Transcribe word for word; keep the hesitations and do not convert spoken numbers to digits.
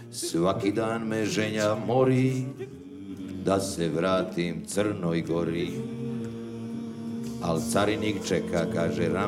svaki dan me ženja mori, da se vratim Crnoj Gori. Al carinik čeka, kaže, ram